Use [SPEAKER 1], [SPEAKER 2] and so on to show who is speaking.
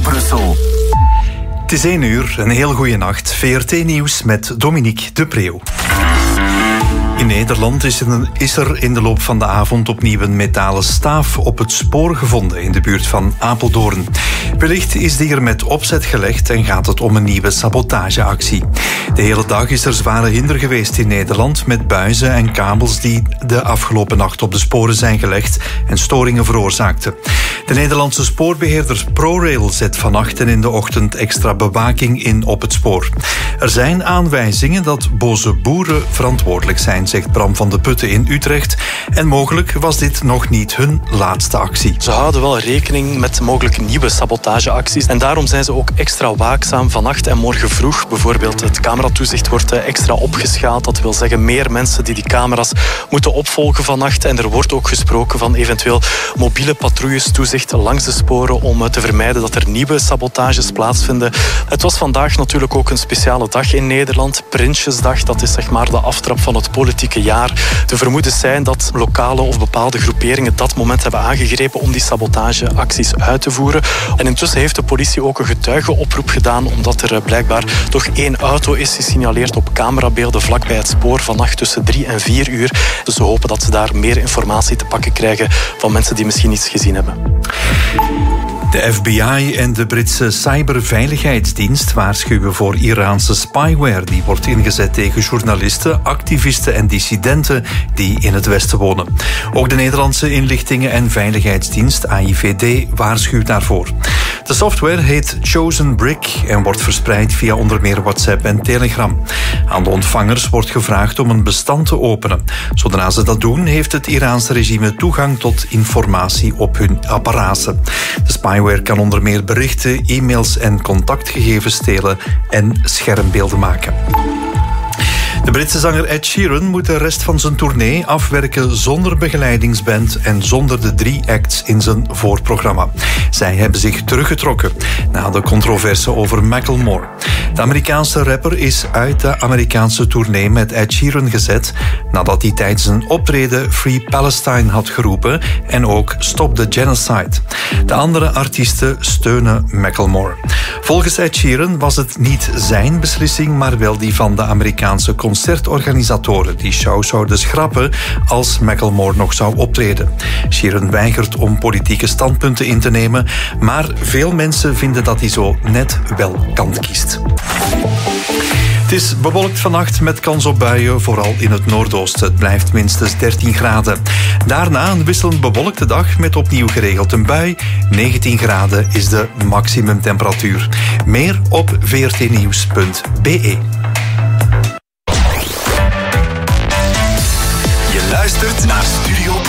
[SPEAKER 1] Brussel.
[SPEAKER 2] Het is 1 uur, een heel goede nacht. VRT Nieuws met Dominique de Preeuw. In Nederland is er in de loop van de avond opnieuw een metalen staaf op het spoor gevonden in de buurt van Apeldoorn. Wellicht is die er met opzet gelegd en gaat het om een nieuwe sabotageactie. De hele dag is er zware hinder geweest in Nederland met buizen en kabels die de afgelopen nacht op de sporen zijn gelegd en storingen veroorzaakten. De Nederlandse spoorbeheerder ProRail zet vannacht en in de ochtend extra bewaking in op het spoor. Er zijn aanwijzingen dat boze boeren verantwoordelijk zijn, zegt Bram van de Putten in Utrecht. En mogelijk was dit nog niet hun laatste actie.
[SPEAKER 3] Ze houden wel rekening met mogelijk nieuwe sabotageacties. En daarom zijn ze ook extra waakzaam vannacht en morgen vroeg. Bijvoorbeeld het cameratoezicht wordt extra opgeschaald. Dat wil zeggen meer mensen die camera's moeten opvolgen vannacht. En er wordt ook gesproken van eventueel mobiele patrouilles toezicht langs de sporen om te vermijden dat er nieuwe sabotages plaatsvinden. Het was vandaag natuurlijk ook een speciale dag in Nederland. Prinsjesdag, dat is zeg maar de aftrap van het politieke jaar. De vermoedens zijn dat lokale of bepaalde groeperingen dat moment hebben aangegrepen om die sabotageacties uit te voeren. En intussen heeft de politie ook een getuigenoproep gedaan, omdat er blijkbaar toch 1 auto is gesignaleerd op camerabeelden vlakbij het spoor vannacht tussen 3 en 4 uur. Dus ze hopen dat ze daar meer informatie te pakken krijgen van mensen die misschien iets gezien hebben.
[SPEAKER 2] De FBI en de Britse cyberveiligheidsdienst waarschuwen voor Iraanse spyware die wordt ingezet tegen journalisten, activisten en dissidenten die in het Westen wonen. Ook de Nederlandse inlichtingen- en veiligheidsdienst AIVD waarschuwt daarvoor. De software heet Chosen Brick en wordt verspreid via onder meer WhatsApp en Telegram. Aan de ontvangers wordt gevraagd om een bestand te openen. Zodra ze dat doen, heeft het Iraanse regime toegang tot informatie op hun apparaten. De spyware kan onder meer berichten, e-mails en contactgegevens stelen en schermbeelden maken. De Britse zanger Ed Sheeran moet de rest van zijn tournee afwerken zonder begeleidingsband en zonder de 3 acts in zijn voorprogramma. Zij hebben zich teruggetrokken na de controverse over Macklemore. De Amerikaanse rapper is uit de Amerikaanse tournee met Ed Sheeran gezet nadat hij tijdens een optreden Free Palestine had geroepen en ook Stop the Genocide. De andere artiesten steunen Macklemore. Volgens Ed Sheeran was het niet zijn beslissing, maar wel die van de Amerikaanse concertorganisatoren die show zouden schrappen als Macklemore nog zou optreden. Sheeran weigert om politieke standpunten in te nemen, maar veel mensen vinden dat hij zo net wel kant kiest. Het is bewolkt vannacht met kans op buien, vooral in het noordoosten. Het blijft minstens 13 graden. Daarna een wisselend bewolkte dag met opnieuw geregeld een bui. 19 graden is de maximumtemperatuur. Meer op vrtnieuws.be.
[SPEAKER 1] Je luistert naar Studio